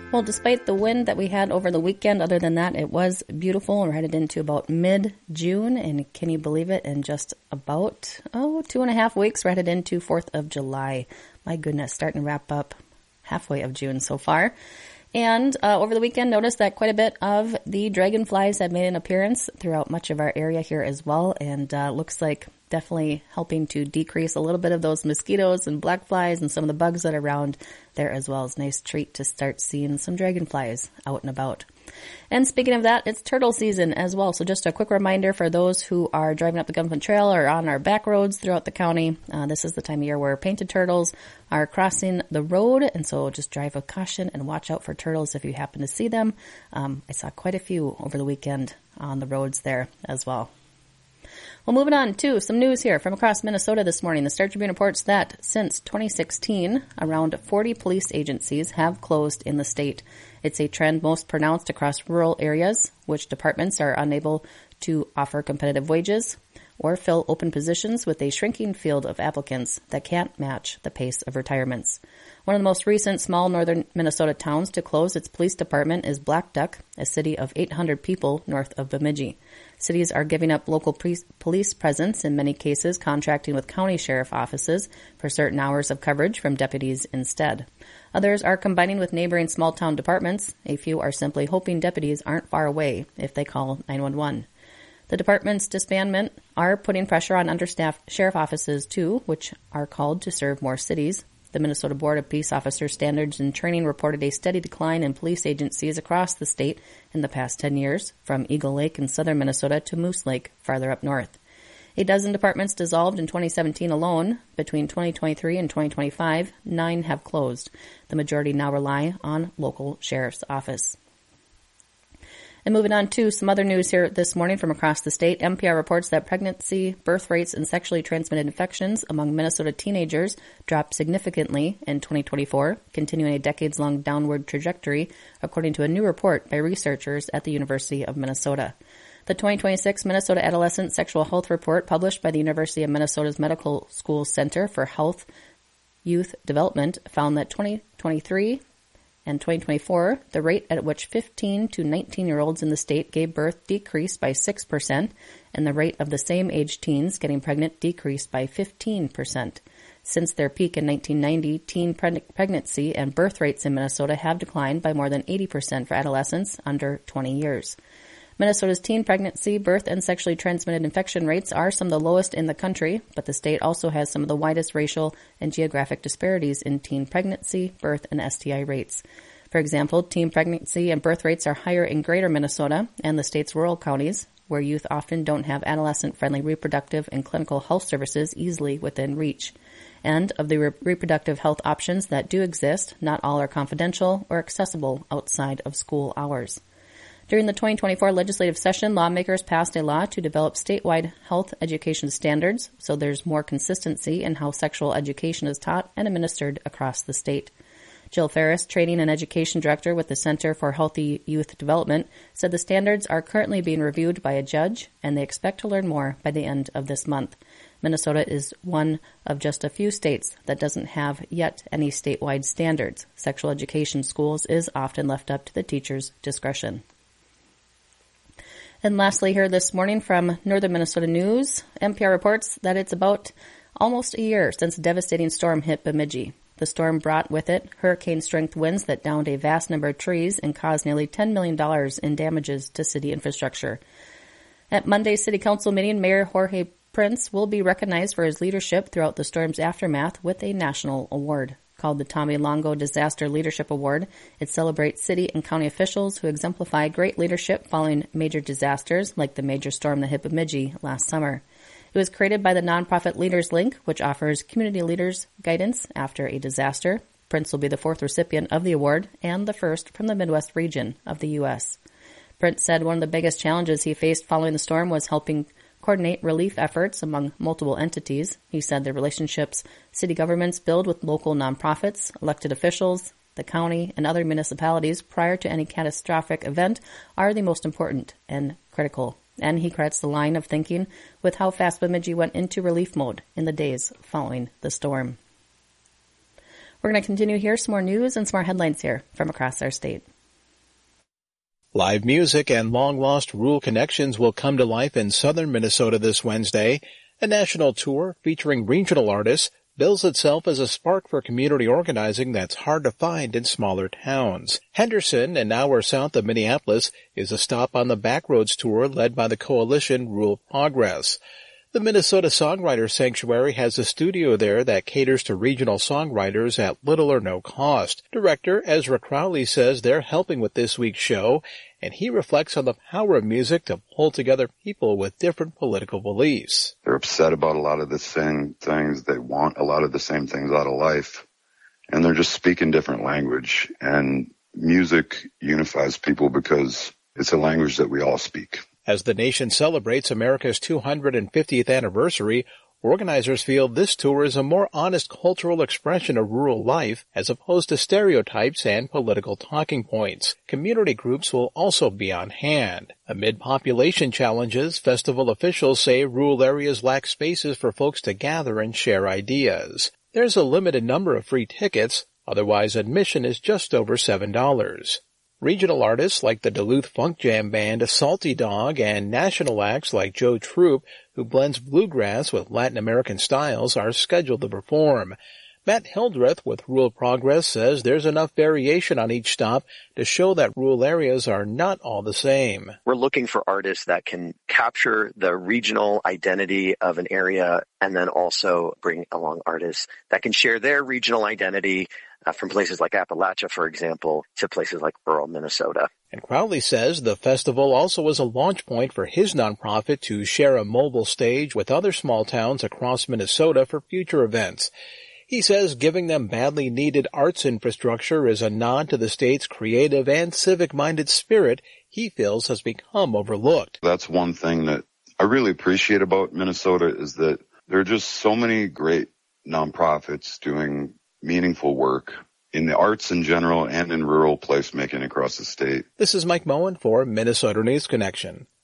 Well, despite the wind that we had over the weekend, other than that, it was beautiful. We're headed into about mid-June, and can you believe it? In just about, 2.5 weeks, we're headed into 4th of July. My goodness, starting to wrap up halfway of June so far. And over the weekend, noticed that quite a bit of the dragonflies have made an appearance throughout much of our area here as well, and looks like definitely helping to decrease a little bit of those mosquitoes and black flies and some of the bugs that are around there as well. It's a nice treat to start seeing some dragonflies out and about. And speaking of that, it's turtle season as well. So just a quick reminder for those who are driving up the Gunflint Trail or on our back roads throughout the county, this is the time of year where painted turtles are crossing the road. And so just drive with caution and watch out for turtles if you happen to see them. I saw quite a few over the weekend on the roads there as well. Well, moving on to some news here from across Minnesota this morning. The Star Tribune reports that since 2016, around 40 police agencies have closed in the state. It's a trend most pronounced across rural areas, which departments are unable to offer competitive wages or fill open positions with a shrinking field of applicants that can't match the pace of retirements. One of the most recent small northern Minnesota towns to close its police department is Black Duck, a city of 800 people north of Bemidji. Cities are giving up local police presence, in many cases contracting with county sheriff offices for certain hours of coverage from deputies instead. Others are combining with neighboring small-town departments. A few are simply hoping deputies aren't far away if they call 911. The department's disbandment are putting pressure on understaffed sheriff offices, too, which are called to serve more cities. The Minnesota Board of Peace Officer Standards and Training reported a steady decline in police agencies across the state in the past 10 years, from Eagle Lake in southern Minnesota to Moose Lake farther up north. A dozen departments dissolved in 2017 alone. Between 2023 and 2025, 9 have closed. The majority now rely on local sheriff's office. And moving on to some other news here this morning from across the state, NPR reports that pregnancy, birth rates, and sexually transmitted infections among Minnesota teenagers dropped significantly in 2024, continuing a decades-long downward trajectory, according to a new report by researchers at the University of Minnesota. The 2026 Minnesota Adolescent Sexual Health Report, published by the University of Minnesota's Medical School Center for Health Youth Development, found that 2023 and 2024, the rate at which 15 to 19-year-olds in the state gave birth decreased by 6%, and the rate of the same age teens getting pregnant decreased by 15%. Since their peak in 1990, teen pregnancy and birth rates in Minnesota have declined by more than 80% for adolescents under 20 years. Minnesota's teen pregnancy, birth, and sexually transmitted infection rates are some of the lowest in the country, but the state also has some of the widest racial and geographic disparities in teen pregnancy, birth, and STI rates. For example, teen pregnancy and birth rates are higher in greater Minnesota and the state's rural counties, where youth often don't have adolescent-friendly reproductive and clinical health services easily within reach. And of the reproductive health options that do exist, not all are confidential or accessible outside of school hours. During the 2024 legislative session, lawmakers passed a law to develop statewide health education standards so there's more consistency in how sexual education is taught and administered across the state. Jill Ferris, Training and Education Director with the Center for Healthy Youth Development, said the standards are currently being reviewed by a judge, and they expect to learn more by the end of this month. Minnesota is one of just a few states that doesn't have yet any statewide standards. Sexual education schools is often left up to the teacher's discretion. And lastly here this morning from Northern Minnesota News, NPR reports that it's about almost a year since a devastating storm hit Bemidji. The storm brought with it hurricane-strength winds that downed a vast number of trees and caused nearly $10 million in damages to city infrastructure. At Monday's City Council meeting, Mayor Jorge Prince will be recognized for his leadership throughout the storm's aftermath with a national award. Called the Tommy Longo Disaster Leadership Award, it celebrates city and county officials who exemplify great leadership following major disasters like the major storm that hit Bemidji last summer. It was created by the nonprofit Leaders Link, which offers community leaders guidance after a disaster. Prince will be the 4th recipient of the award and the first from the Midwest region of the U.S. Prince said one of the biggest challenges he faced following the storm was helping coordinate relief efforts among multiple entities. He said the relationships city governments build with local nonprofits, elected officials, the county, and other municipalities prior to any catastrophic event are the most important and critical. And he credits the line of thinking with how fast Bemidji went into relief mode in the days following the storm. We're going to continue here, some more news and some more headlines here from across our state. Live music and long-lost rural connections will come to life in southern Minnesota this Wednesday. A national tour featuring regional artists bills itself as a spark for community organizing that's hard to find in smaller towns. Henderson, an hour south of Minneapolis, is a stop on the Backroads tour led by the coalition Rural Progress. The Minnesota Songwriters Sanctuary has a studio there that caters to regional songwriters at little or no cost. Director Ezra Crowley says they're helping with this week's show, and he reflects on the power of music to pull together people with different political beliefs. They're upset about a lot of the same things. They want a lot of the same things out of life, and they're just speaking different language. And music unifies people because it's a language that we all speak. As the nation celebrates America's 250th anniversary, organizers feel this tour is a more honest cultural expression of rural life as opposed to stereotypes and political talking points. Community groups will also be on hand. Amid population challenges, festival officials say rural areas lack spaces for folks to gather and share ideas. There's a limited number of free tickets, otherwise admission is just over $7. Regional artists like the Duluth Funk Jam Band Salty Dog and national acts like Joe Troop, who blends bluegrass with Latin American styles, are scheduled to perform. Matt Hildreth with Rural Progress says there's enough variation on each stop to show that rural areas are not all the same. We're looking for artists that can capture the regional identity of an area and then also bring along artists that can share their regional identity from places like Appalachia, for example, to places like rural Minnesota. And Crowley says the festival also was a launch point for his nonprofit to share a mobile stage with other small towns across Minnesota for future events. He says giving them badly needed arts infrastructure is a nod to the state's creative and civic-minded spirit he feels has become overlooked. That's one thing that I really appreciate about Minnesota is that there are just so many great nonprofits doing meaningful work in the arts in general and in rural placemaking across the state. This is Mike Moen for Minnesota News Connection.